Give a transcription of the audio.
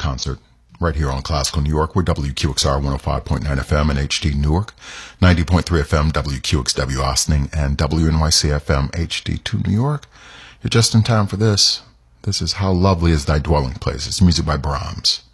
concert right here on Classical New York. We're WQXR 105.9 FM in HD Newark, 90.3 FM WQXW Austin, and WNYC FM HD2 New York. You're just in time for this. This is How Lovely Is Thy Dwelling Place. It's music by Brahms.